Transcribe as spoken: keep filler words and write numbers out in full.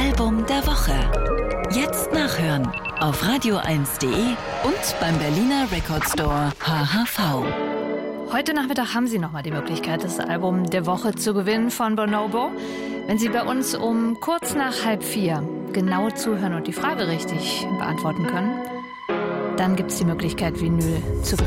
Album der Woche. Jetzt nachhören auf radio eins punkt de und beim Berliner Record Store H H V. Heute Nachmittag haben Sie nochmal die Möglichkeit, das Album der Woche zu gewinnen von Bonobo. Wenn Sie bei uns um kurz nach halb vier genau zuhören und die Frage richtig beantworten können, dann gibt es die Möglichkeit, Vinyl zu gewinnen.